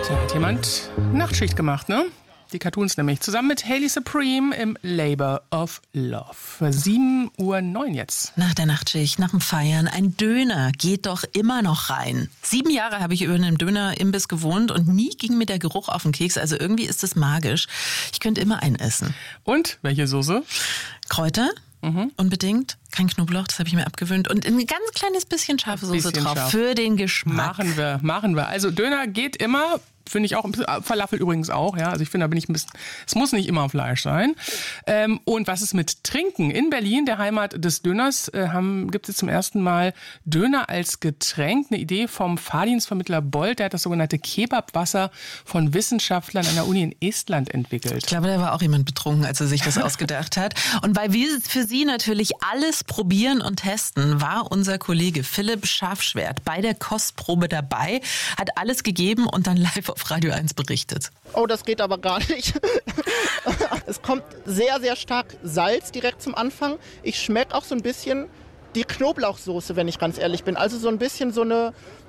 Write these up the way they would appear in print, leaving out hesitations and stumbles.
Da hat jemand Nachtschicht gemacht, ne? Die Cartoons nämlich. Zusammen mit Hayley Supreme im Labour of Love. 7:09 Uhr jetzt. Nach der Nachtschicht, nach dem Feiern, ein Döner geht doch immer noch rein. 7 Jahre habe ich über einem Dönerimbiss gewohnt und nie ging mir der Geruch auf den Keks. Also irgendwie ist es magisch. Ich könnte immer einen essen. Und welche Soße? Kräuter? Unbedingt. Kein Knoblauch, das habe ich mir abgewöhnt. Und ein ganz kleines bisschen scharfe Soße drauf. Scharf. Für den Geschmack. Machen wir. Also Döner geht immer, finde ich auch. Falafel übrigens auch, ja. Also ich finde, da bin ich ein bisschen, es muss nicht immer Fleisch sein. Und was ist mit Trinken? In Berlin, der Heimat des Döners, gibt es zum ersten Mal Döner als Getränk. Eine Idee vom Fahrdienstvermittler Bolt. Der hat das sogenannte Kebabwasser von Wissenschaftlern an der Uni in Estland entwickelt. Ich glaube, da war auch jemand betrunken, als er sich das ausgedacht hat. Und weil wir für Sie natürlich alles probieren und testen, war unser Kollege Philipp Schafschwert bei der Kostprobe dabei, hat alles gegeben und dann live auf Radio 1 berichtet. Oh, das geht aber gar nicht. Es kommt sehr, sehr stark Salz direkt zum Anfang. Ich schmecke auch so ein bisschen die Knoblauchsoße, wenn ich ganz ehrlich bin. Also so ein bisschen so eine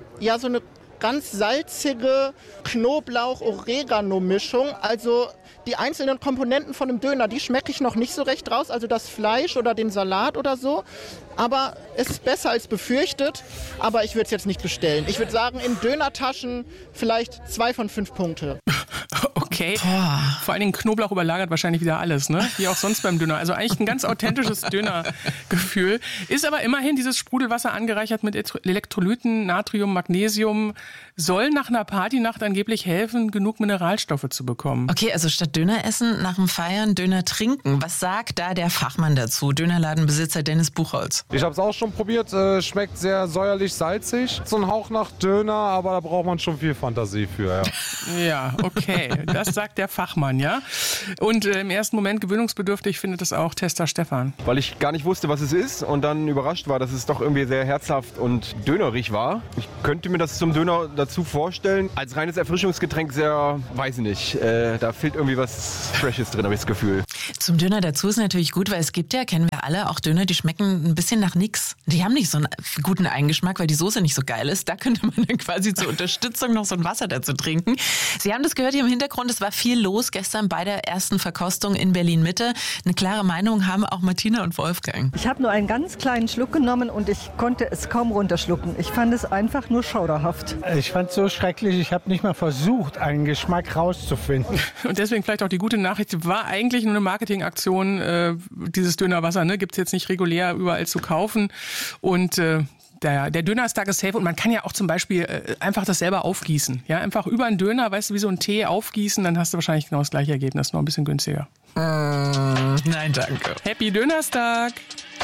ganz salzige Knoblauch-Oregano-Mischung. Also die einzelnen Komponenten von einem Döner, die schmecke ich noch nicht so recht raus. Also das Fleisch oder den Salat oder so. Aber es ist besser als befürchtet. Aber ich würde es jetzt nicht bestellen. Ich würde sagen, in Dönertaschen vielleicht 2 von 5 Punkte. Okay. Vor allen Dingen Knoblauch überlagert wahrscheinlich wieder alles, ne? Wie auch sonst beim Döner. Also eigentlich ein ganz authentisches Dönergefühl. Ist aber immerhin dieses Sprudelwasser angereichert mit Elektrolyten, Natrium, Magnesium. Soll nach einer Partynacht angeblich helfen, genug Mineralstoffe zu bekommen. Okay, also statt Döner essen, nach dem Feiern Döner trinken. Was sagt da der Fachmann dazu? Dönerladenbesitzer Dennis Buchholz. Ich habe es auch schon probiert. Schmeckt sehr säuerlich, salzig. So ein Hauch nach Döner, aber da braucht man schon viel Fantasie für, ja. Ja, okay. Das sagt der Fachmann, ja. Und im ersten Moment gewöhnungsbedürftig findet es auch Tester Stefan. Weil ich gar nicht wusste, was es ist und dann überrascht war, dass es doch irgendwie sehr herzhaft und dönerig war. Ich könnte mir das zum Döner dazu vorstellen. Als reines Erfrischungsgetränk sehr, weiß ich nicht, da fehlt irgendwie was Freshes drin, habe ich das Gefühl. Zum Döner dazu ist natürlich gut, weil es gibt ja, kennen wir alle, auch Döner, die schmecken ein bisschen nach nix. Die haben nicht so einen guten Eigengeschmack, weil die Soße nicht so geil ist. Da könnte man dann quasi zur Unterstützung noch so ein Wasser dazu trinken. Sie haben das gehört hier im Hintergrund, es war viel los gestern bei der ersten Verkostung in Berlin-Mitte. Eine klare Meinung haben auch Martina und Wolfgang. Ich habe nur einen ganz kleinen Schluck genommen und ich konnte es kaum runterschlucken. Ich fand es einfach nur schauderhaft. Ich fand es so schrecklich, ich habe nicht mal versucht, einen Geschmack rauszufinden. Und deswegen vielleicht auch die gute Nachricht, war eigentlich nur eine Marketingaktion, dieses Dönerwasser, ne, gibt es jetzt nicht regulär überall zu kaufen. Und der Döner ist da safe und man kann ja auch zum Beispiel einfach das selber aufgießen. Ja, einfach über einen Döner, weißt du, wie so ein Tee aufgießen, dann hast du wahrscheinlich genau das gleiche Ergebnis, noch ein bisschen günstiger. Nein, danke. Happy Dönerstag!